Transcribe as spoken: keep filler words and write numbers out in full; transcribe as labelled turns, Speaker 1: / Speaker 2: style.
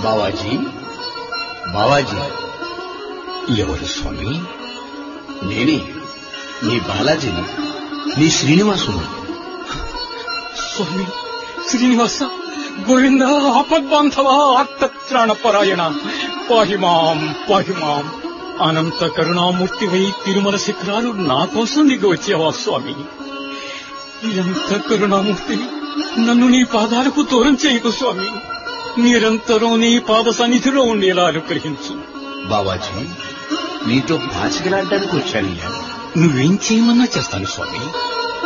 Speaker 1: బావాజీ, బావాజీ. ఎవరు స్వామి? నేనే, నీ బాలాజీని, నీ శ్రీనివాసుని.
Speaker 2: స్వామి శ్రీనివాస గోవింద, ఆపద్బాంధవ, ఆర్తత్రాణపరాయణ, పాహిమాం పాహిమాం. అనంత కరుణామూర్తివై తిరుమల శిఖరాలు నా కోసం దిగి వచ్చావా స్వామి? ఎంత కరుణామూర్తిని, నన్ను నీ పాదాలకు దూరం చేయకు స్వామి. నిరంతరం నీ పాద సన్నిధిలో ఉండేలా అనుగ్రహించు.
Speaker 1: బావాజీ, నీతో భాషలాడడానికి వచ్చానయ్యా.
Speaker 2: నువ్వేం చేయమన్నా చేస్తాను స్వామి.